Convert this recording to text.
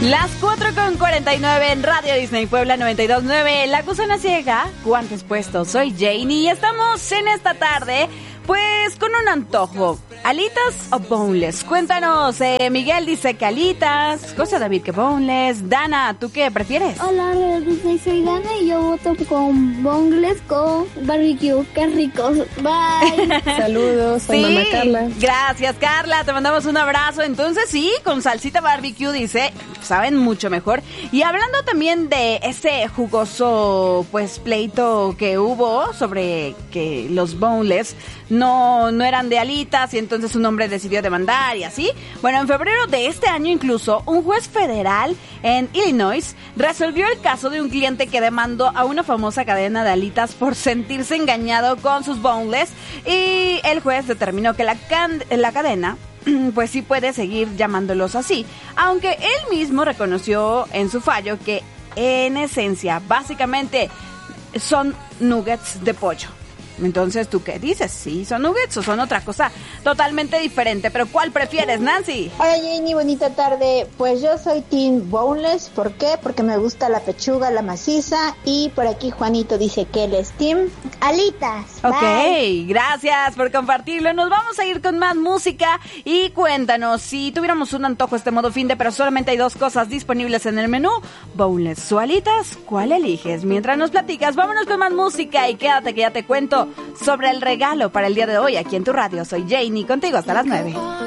Las 4:49 en Radio Disney Puebla 92.9. La Gusana Ciega, guantes puestos. Soy Janie y estamos en esta tarde, pues, con un antojo. ¿Alitas o boneless? Cuéntanos. Miguel dice que alitas. José David que boneless. Dana, ¿tú qué prefieres? Hola, soy Dana y yo voto con boneless con barbecue. ¡Qué ricos! Bye. Saludos, soy mamá Carla. Gracias, Carla. Te mandamos un abrazo. Entonces, sí, con salsita barbecue, dice, saben mucho mejor. Y hablando también de ese jugoso, pues, pleito que hubo sobre que los boneless no eran de alitas y entonces un hombre decidió demandar y así. Bueno, en febrero de este año incluso, un juez federal en Illinois resolvió el caso de un cliente que demandó a una famosa cadena de alitas por sentirse engañado con sus boneless, y el juez determinó que la cadena pues sí puede seguir llamándolos así, aunque él mismo reconoció en su fallo que en esencia básicamente son nuggets de pollo. Entonces, ¿tú qué dices? ¿Sí son nuggets o son otra cosa totalmente diferente? Pero ¿cuál prefieres, Nancy? Hola, Jenny, bonita tarde. Pues yo soy team boneless. ¿Por qué? Porque me gusta la pechuga, la maciza. Y por aquí Juanito dice que él es team alitas. Ok, Bye. gracias por compartirlo. Nos vamos a ir con más música. Y cuéntanos, si tuviéramos un antojo este modo finde, pero solamente hay dos cosas disponibles en el menú, boneless o alitas, ¿cuál eliges? Mientras nos platicas, vámonos con más música y quédate que ya te cuento sobre el regalo para el día de hoy aquí en tu radio. Soy Janie, contigo hasta las 9.